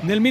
Nel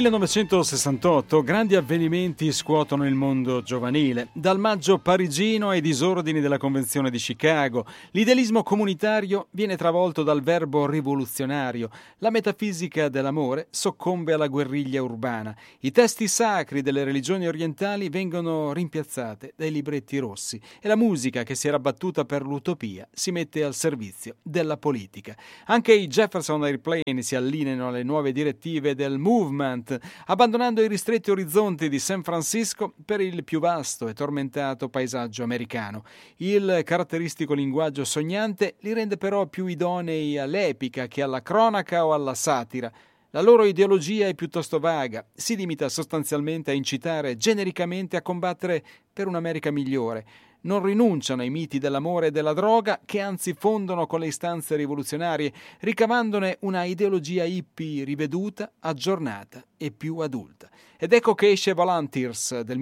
1968 grandi avvenimenti scuotono il mondo giovanile. Dal maggio parigino ai disordini della Convenzione di Chicago, l'idealismo comunitario viene travolto dal verbo rivoluzionario. La metafisica dell'amore soccombe alla guerriglia urbana. I testi sacri delle religioni orientali vengono rimpiazzate dai libretti rossi e la musica che si era battuta per l'utopia si mette al servizio della politica. Anche i Jefferson Airplane si allineano alle nuove direttive del movement, abbandonando i ristretti orizzonti di San Francisco per il più vasto e tormentato paesaggio americano. Il caratteristico linguaggio sognante li rende però più idonei all'epica che alla cronaca o alla satira. La loro ideologia è piuttosto vaga, si limita sostanzialmente a incitare genericamente a combattere per un'America migliore. Non rinunciano ai miti dell'amore e della droga, che anzi fondono con le istanze rivoluzionarie, ricavandone una ideologia hippie riveduta, aggiornata e più adulta. Ed ecco che esce Volunteers del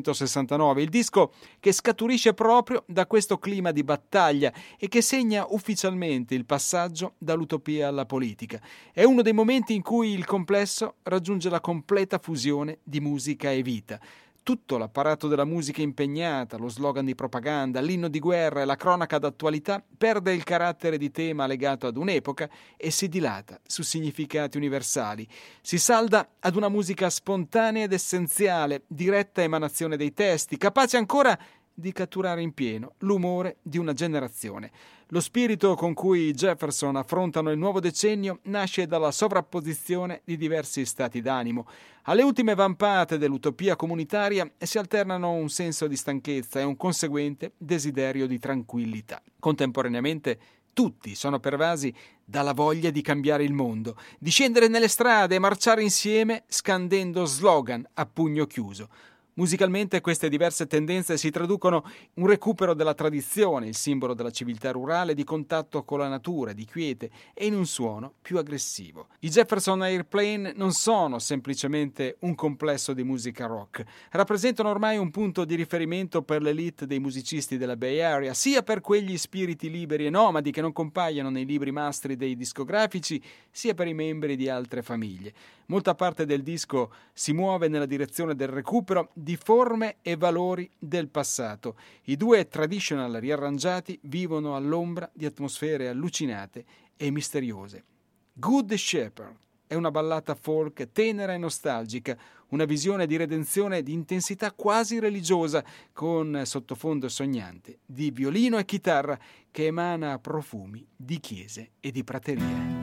1969, il disco che scaturisce proprio da questo clima di battaglia e che segna ufficialmente il passaggio dall'utopia alla politica. È uno dei momenti in cui il complesso raggiunge la completa fusione di musica e vita. Tutto l'apparato della musica impegnata, lo slogan di propaganda, l'inno di guerra e la cronaca d'attualità perde il carattere di tema legato ad un'epoca e si dilata su significati universali. Si salda ad una musica spontanea ed essenziale, diretta emanazione dei testi, capace ancora di catturare in pieno l'umore di una generazione. Lo spirito con cui i Jefferson affrontano il nuovo decennio nasce dalla sovrapposizione di diversi stati d'animo. Alle ultime vampate dell'utopia comunitaria si alternano un senso di stanchezza e un conseguente desiderio di tranquillità. Contemporaneamente tutti sono pervasi dalla voglia di cambiare il mondo, di scendere nelle strade e marciare insieme scandendo slogan a pugno chiuso. Musicalmente queste diverse tendenze si traducono in un recupero della tradizione, il simbolo della civiltà rurale, di contatto con la natura, di quiete, e in un suono più aggressivo. I Jefferson Airplane non sono semplicemente un complesso di musica rock, rappresentano ormai un punto di riferimento per l'elite dei musicisti della Bay Area, sia per quegli spiriti liberi e nomadi che non compaiono nei libri mastri dei discografici, sia per i membri di altre famiglie. Molta parte del disco si muove nella direzione del recupero di forme e valori del passato. I due traditional riarrangiati vivono all'ombra di atmosfere allucinate e misteriose. Good Shepherd è una ballata folk tenera e nostalgica, una visione di redenzione e di intensità quasi religiosa, con sottofondo sognante di violino e chitarra che emana profumi di chiese e di praterie.